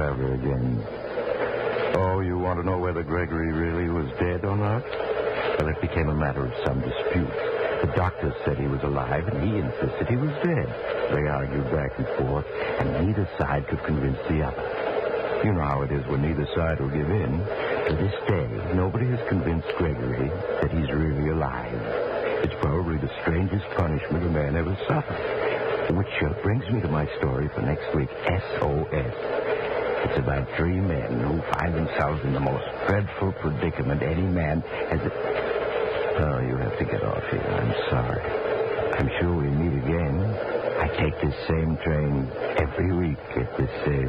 traveler again. Oh, you want to know whether Gregory really was dead or not? Well, it became a matter of some dispute. The doctor said he was alive, and he insisted he was dead. They argued back and forth, and neither side could convince the other. You know how it is when neither side will give in. To this day, nobody has convinced Gregory that he's really alive. It's probably the strangest punishment a man ever suffered. Which brings me to my story for next week, SOS. It's about 3 men who find themselves in the most dreadful predicament any man has... Oh, you have to get off here. I'm sorry. I'm sure we'll meet again. I take this same train every week at this same